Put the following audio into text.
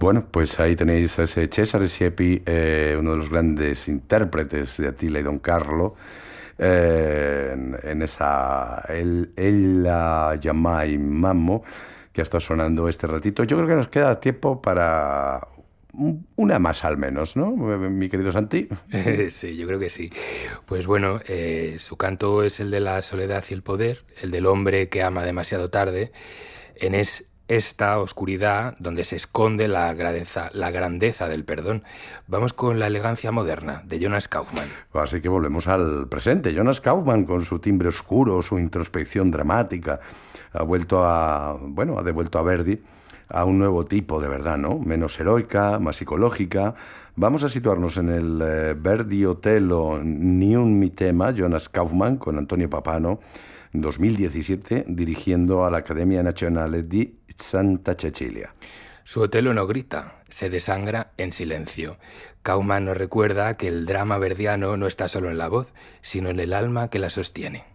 Bueno, pues ahí tenéis a ese Cesare Siepi, uno de los grandes intérpretes de Attila y Don Carlo, en esa el la Yamai Mammo, que ha estado sonando este ratito. Yo creo que nos queda tiempo para una más al menos, ¿no? Mi querido Santi. Sí, yo creo que sí. Pues bueno, su canto es el de la soledad y el poder, el del hombre que ama demasiado tarde. En esta oscuridad donde se esconde la grandeza del perdón. Vamos con la elegancia moderna de Jonas Kaufmann. Así que volvemos al presente. Jonas Kaufmann, con su timbre oscuro, su introspección dramática, ha devuelto a Verdi a un nuevo tipo de verdad, ¿no? Menos heroica, más psicológica. Vamos a situarnos en el Verdi Otello Ni un mi tema, Jonas Kaufmann, con Antonio Papano, en 2017, dirigiendo a la Accademia Nazionale di Santa Cecilia. Su Otelo no grita, se desangra en silencio. Kaufmann nos recuerda que el drama verdiano no está solo en la voz, sino en el alma que la sostiene.